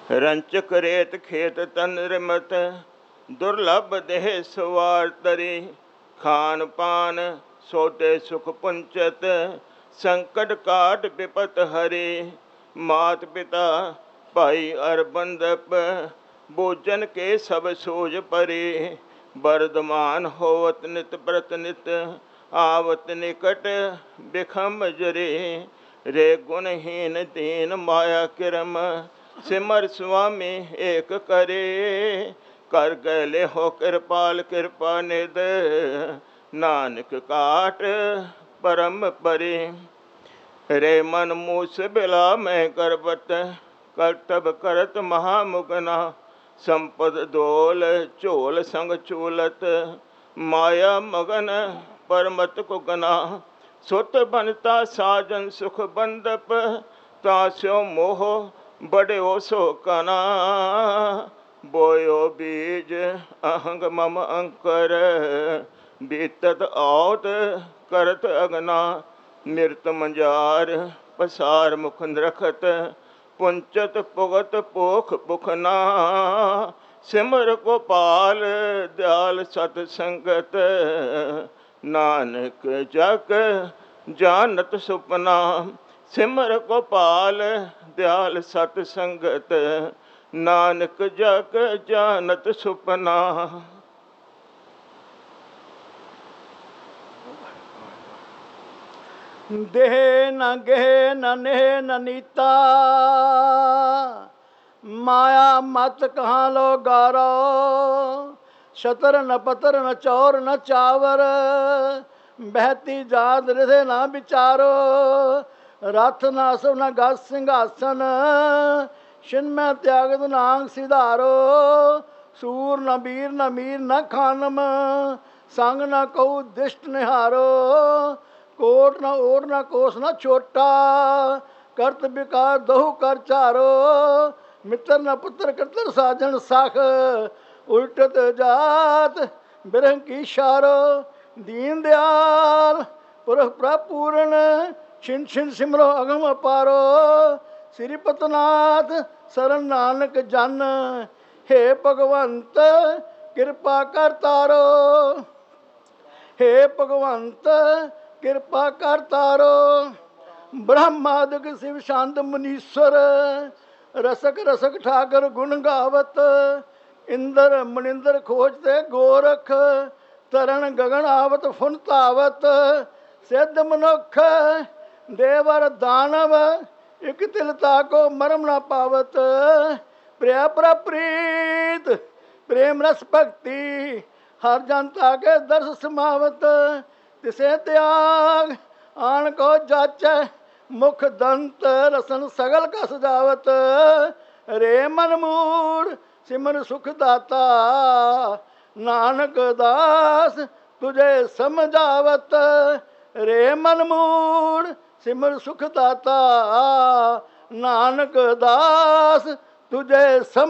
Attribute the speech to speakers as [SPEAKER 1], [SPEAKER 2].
[SPEAKER 1] ਰੰਚਕ ਰੇਤ ਖੇਤ ਤਨ ਰਿਮਤ, ਦੁਰਲਭ ਦੇਹ ਸਵਾਰ ਤਰੀ। ਖਾਨ ਪਾਨ ਸੋਤੇ ਸੁਖ ਪੁੰਚਤ, ਸੰਕਟ ਕਾਟ ਵਿਪਤ ਹਰੇ। ਮਾਤ ਪਿਤਾ ਭਾਈ ਅਰ ਬੰਦਪ, ਭੋਜਨ ਕੇ ਸਭ ਸੋਜ ਪਰੇ। ਵਰਦਮਾਨ ਹੋਵਤ ਨਿਤ ਪ੍ਰਤ ਨਿਤ, आवत निकट बिखम जरे। रे गुणहीन दीन माया किरम, सिमर स्वामी एक करे। कर गले हो कृपाल कृपा निध, नानक काट परम परे। रे मन मूस बिला मैं करबत, करतब करत महामुगना। संपद दोल झोल संग चूलत, माया मगन परमत कुगना। सुत बनता साजन सुख बंदप, तास्यो मोह बड़ो सो कना। बोयो बीज अहंग मम अंकर, बीतत औत करत अगना। मृत मंजार पसार मुख रखत, पुंचत पुगत पोख पुखना। सिमर गोपाल दयाल सत संगत, नानक जग जानत सुपना। सिमर गोपाल दयाल सत संगत, नानक जग जानत सुपना।
[SPEAKER 2] देह न गेह न नेह न नीता, माया मत कहाँ लो गारो। शतर न पतर न चौर न चावर, बहती जात हृदय न विचारो। रथ न असव न गज सिंहासन, छिन्मय त्यागत नांग सिधारो। सूर न वीर न मीर न खानम, संग न कहू दिष्ट निहारो। कोट न ओट न कोस न छोटा, करत विकार दहु कर चारो। मित्र न पुत्र कृतर साजन साख, उल्टत जात बिरह की शारो। दीन दयाल पुरख प्रपूर्ण, छिन छिन सिमरो अगम अपारो। श्रीपतनाथ शरण नानक जन, हे भगवंत कृपा कर तारो। हे भगवंत कृपा कर तारो। ब्रह्मादिक शिव शांत मुनीश्वर, रसक रसक ठाकर गुण गावत। इंद्र मनिंद्र खोजते गोरख, तरण गगन आवत फुन तावत। सिद्ध मनुख देवर दानव, इक तिलता को मरम न पावत। प्रिय प्रप्रीत प्रेम रस भक्ति, हर जनता के दर्श समावत। तिसे त्याग आन को जाचै, मुख दंत रसन सगल का सजावत। रे मन मूर सिमर सुख दाता, नानक दास तुझे समझावत। रे मन मूर सिमर सुख दाता, नानक दास तुझे सम